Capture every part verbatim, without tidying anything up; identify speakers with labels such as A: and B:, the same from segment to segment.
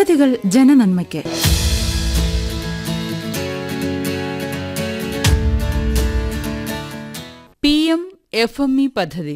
A: പദ്ധതികൾ ജനനന്മയ്ക്ക്.
B: P M F M E പദ്ധതി.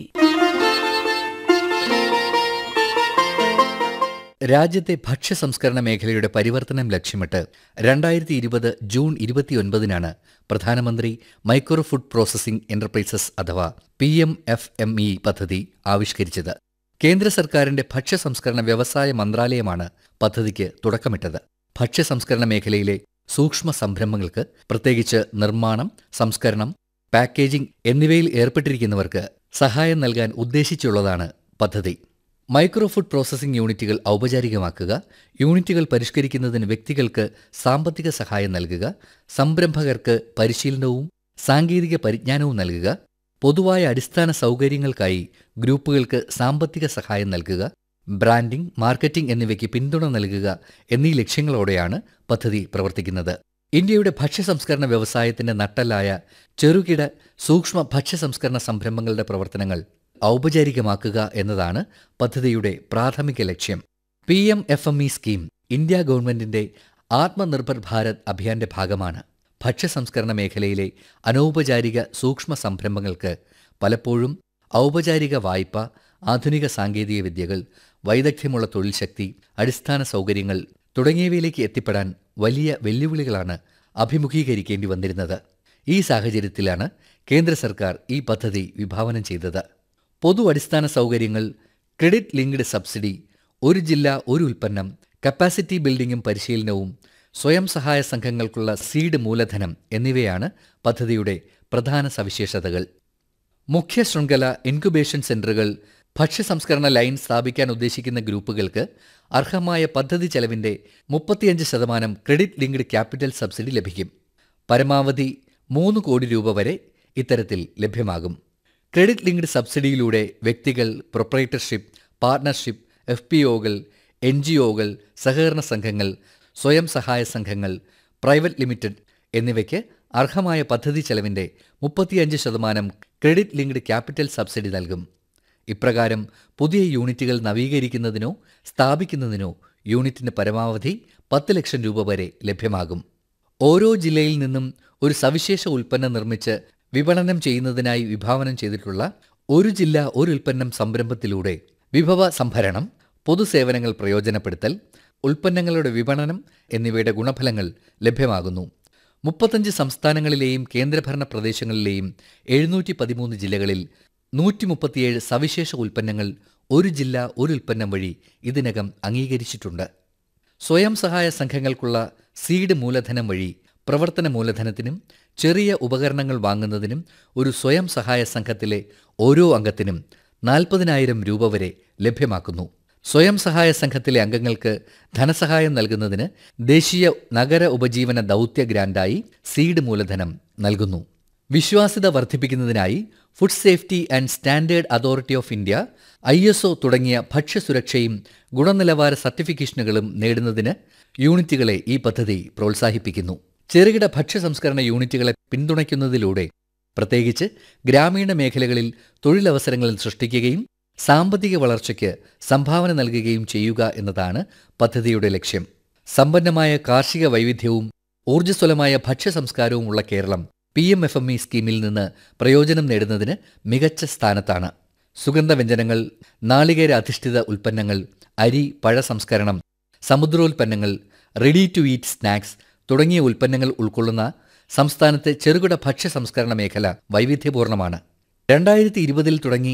C: രാജ്യത്തെ ഭക്ഷ്യ സംസ്കരണ മേഖലയുടെ പരിവർത്തനം ലക്ഷ്യമിട്ട് രണ്ടായിരത്തി ഇരുപത് ജൂൺ ഇരുപത്തിയൊൻപതിനാണ് പ്രധാനമന്ത്രി മൈക്രോ ഫുഡ് പ്രോസസിംഗ് എന്റർപ്രൈസസ് അഥവാ P M F M E പദ്ധതി ആവിഷ്കരിച്ചത്. കേന്ദ്ര സർക്കാരിന്റെ ഭക്ഷ്യ സംസ്കരണ വ്യവസായ മന്ത്രാലയമാണ് പദ്ധതിക്ക് തുടക്കമിട്ടത്. ഭക്ഷ്യ സംസ്കരണ മേഖലയിലെ സൂക്ഷ്മ സംരംഭങ്ങൾക്ക്, പ്രത്യേകിച്ച് നിർമ്മാണം, സംസ്കരണം, പാക്കേജിംഗ് എന്നിവയിൽ ഏർപ്പെട്ടിരിക്കുന്നവർക്ക് സഹായം നൽകാൻ ഉദ്ദേശിച്ചുള്ളതാണ് പദ്ധതി. മൈക്രോ ഫുഡ് പ്രോസസിംഗ് യൂണിറ്റുകൾ ഔപചാരികമാക്കുക, യൂണിറ്റുകൾ പരിഷ്കരിക്കുന്നതിന് വ്യക്തികൾക്ക് സാമ്പത്തിക സഹായം നൽകുക, സംരംഭകർക്ക് പരിശീലനവും സാങ്കേതിക പരിജ്ഞാനവും നൽകുക, പൊതുവായ അടിസ്ഥാന സൗകര്യങ്ങൾക്കായി ഗ്രൂപ്പുകൾക്ക് സാമ്പത്തിക സഹായം നൽകുക, ബ്രാൻഡിംഗ്, മാർക്കറ്റിംഗ് എന്നിവയ്ക്ക് പിന്തുണ നൽകുക എന്നീ ലക്ഷ്യങ്ങളോടെയാണ് പദ്ധതി പ്രവർത്തിക്കുന്നത്. ഇന്ത്യയുടെ ഭക്ഷ്യ സംസ്കരണ വ്യവസായത്തിന്റെ നട്ടെല്ലായ ചെറുകിട സൂക്ഷ്മ ഭക്ഷ്യ സംസ്കരണ സംരംഭങ്ങളുടെ പ്രവർത്തനങ്ങൾ ഔപചാരികമാക്കുക എന്നതാണ് പദ്ധതിയുടെ പ്രാഥമിക ലക്ഷ്യം. P M F M E scheme India ഗവൺമെന്റിന്റെ ആത്മനിർഭർ ഭാരത് അഭിയാന്റെ ഭാഗമാണ്. ഭക്ഷ്യ സംസ്കരണ മേഖലയിലെ അനൗപചാരിക സൂക്ഷ്മ സംരംഭങ്ങൾക്ക് പലപ്പോഴും ഔപചാരിക വായ്പ, ആധുനിക സാങ്കേതിക വിദ്യകൾ, വൈദഗ്ധ്യമുള്ള തൊഴിൽ ശക്തി, അടിസ്ഥാന സൗകര്യങ്ങൾ തുടങ്ങിയവയിലേക്ക് എത്തിപ്പെടാൻ വലിയ വെല്ലുവിളികളാണ് അഭിമുഖീകരിക്കേണ്ടി വന്നിരുന്നത്. ഈ സാഹചര്യത്തിലാണ് കേന്ദ്ര സർക്കാർ ഈ പദ്ധതി വിഭാവനം ചെയ്തത്. പൊതു അടിസ്ഥാന സൗകര്യങ്ങൾ, ക്രെഡിറ്റ് ലിങ്ക്ഡ് സബ്സിഡി, ഒരു ജില്ല ഒരു ഉൽപ്പന്നം, കപ്പാസിറ്റി ബിൽഡിംഗും പരിശീലനവും, സ്വയം സഹായ സംഘങ്ങൾക്കുള്ള സീഡ് മൂലധനം എന്നിവയാണ് പദ്ധതിയുടെ പ്രധാന സവിശേഷതകൾ. മുഖ്യ ശൃംഖല ഇൻക്യുബേഷൻ സെന്ററുകൾ, ഭക്ഷ്യ സംസ്കരണ ലൈൻ സ്ഥാപിക്കാൻ ഉദ്ദേശിക്കുന്ന ഗ്രൂപ്പുകൾക്ക് അർഹമായ പദ്ധതി ചെലവിന്റെ മുപ്പത്തിയഞ്ച് ശതമാനം ക്രെഡിറ്റ് ലിങ്ക്ഡ് ക്യാപിറ്റൽ സബ്സിഡി ലഭിക്കും. പരമാവധി മൂന്ന് കോടി രൂപ വരെ ഇത്തരത്തിൽ ലഭ്യമാകും. ക്രെഡിറ്റ് ലിങ്ക്ഡ് സബ്സിഡിയിലൂടെ വ്യക്തികൾ, proprietorship, partnership, F P ഒകൾ, N G ഒകൾ, സഹകരണ സംഘങ്ങൾ, സ്വയം സഹായ സംഘങ്ങൾ, പ്രൈവറ്റ് ലിമിറ്റഡ് എന്നിവയ്ക്ക് അർഹമായ പദ്ധതി ചെലവിന്റെ മുപ്പത്തിയഞ്ച് ശതമാനം ക്രെഡിറ്റ് ലിങ്ക്ഡ് ക്യാപിറ്റൽ സബ്സിഡി നൽകും. ഇപ്രകാരം പുതിയ യൂണിറ്റുകൾ നവീകരിക്കുന്നതിനോ സ്ഥാപിക്കുന്നതിനോ യൂണിറ്റിന് പരമാവധി പത്ത് ലക്ഷം രൂപ വരെ ലഭ്യമാകും. ഓരോ ജില്ലയിൽ നിന്നും ഒരു സവിശേഷ ഉൽപ്പന്നം നിർമ്മിച്ച് വിപണനം ചെയ്യുന്നതിനായി വിഭാവനം ചെയ്തിട്ടുള്ള ഒരു ജില്ല ഒരു ഉൽപ്പന്നം സംരംഭത്തിലൂടെ വിഭവ സംഭരണം, പൊതുസേവനങ്ങൾ പ്രയോജനപ്പെടുത്തൽ, ഉൽപ്പന്നങ്ങളുടെ വിപണനം എന്നിവയുടെ ഗുണഫലങ്ങൾ ലഭ്യമാകുന്നു. മുപ്പത്തഞ്ച് സംസ്ഥാനങ്ങളിലെയും കേന്ദ്രഭരണ പ്രദേശങ്ങളിലെയും എഴുന്നൂറ്റി പതിമൂന്ന് ജില്ലകളിൽ നൂറ്റി മുപ്പത്തിയേഴ് സവിശേഷ ഉൽപ്പന്നങ്ങൾ ഒരു ജില്ല ഒരു ഉൽപ്പന്നം വഴി ഇതിനകം അംഗീകരിച്ചിട്ടുണ്ട്. സ്വയം സഹായ സംഘങ്ങൾക്കുള്ള സീഡ് മൂലധനം വഴി പ്രവർത്തന മൂലധനത്തിനും ചെറിയ ഉപകരണങ്ങൾ വാങ്ങുന്നതിനും ഒരു സ്വയം സഹായ സംഘത്തിലെ ഓരോ അംഗത്തിനും നാൽപ്പതിനായിരം രൂപ വരെ ലഭ്യമാക്കുന്നു. സ്വയം സഹായ സംഘത്തിലെ അംഗങ്ങൾക്ക് ധനസഹായം നൽകുന്നതിന് ദേശീയ നഗര ഉപജീവന ദൗത്യ ഗ്രാന്റായി സീഡ് മൂലധനം നൽകുന്നു. വിശ്വാസ്യത വർദ്ധിപ്പിക്കുന്നതിനായി food safety and standard authority of India, I S O തുടങ്ങിയ ഭക്ഷ്യസുരക്ഷയും ഗുണനിലവാര സർട്ടിഫിക്കേഷനുകളും നേടുന്നതിന് യൂണിറ്റുകളെ ഈ പദ്ധതി പ്രോത്സാഹിപ്പിക്കുന്നു. ചെറുകിട ഭക്ഷ്യ സംസ്കരണ യൂണിറ്റുകളെ പിന്തുണയ്ക്കുന്നതിലൂടെ പ്രത്യേകിച്ച് ഗ്രാമീണ മേഖലകളിൽ തൊഴിലവസരങ്ങൾ സൃഷ്ടിക്കുകയും സാമ്പത്തിക വളർച്ചയ്ക്ക് സംഭാവന നൽകുകയും ചെയ്യുക എന്നതാണ് പദ്ധതിയുടെ ലക്ഷ്യം. സമ്പന്നമായ കാർഷിക വൈവിധ്യവും ഊർജ്ജസ്വലമായ ഭക്ഷ്യ സംസ്കാരവും ഉള്ള Keralam P M F M E സ്കീമിൽ നിന്ന് പ്രയോജനം നേടുന്നതിന് മികച്ച സ്ഥാനത്താണ്. സുഗന്ധവ്യഞ്ജനങ്ങൾ, നാളികേര അധിഷ്ഠിത ഉൽപ്പന്നങ്ങൾ, അരി, പഴ സംസ്കരണം, സമുദ്രോൽപ്പന്നങ്ങൾ, റെഡി ടു ഈറ്റ് സ്നാക്സ് തുടങ്ങിയ ഉൽപ്പന്നങ്ങൾ ഉൾക്കൊള്ളുന്ന സംസ്ഥാനത്തെ ചെറുകിട ഭക്ഷ്യ സംസ്കരണ മേഖല വൈവിധ്യപൂർണ്ണമാണ്. രണ്ടായിരത്തി ഇരുപതിൽ തുടങ്ങി